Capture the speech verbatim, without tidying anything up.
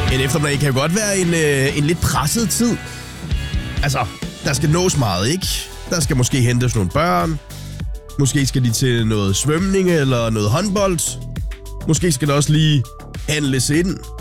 En eftermiddag kan jo godt være en, øh, en lidt presset tid. Altså, der skal nås meget, ikke? Der skal måske hentes nogle børn. Måske skal de til noget svømning eller noget håndbold. Måske skal der også lige handles ind.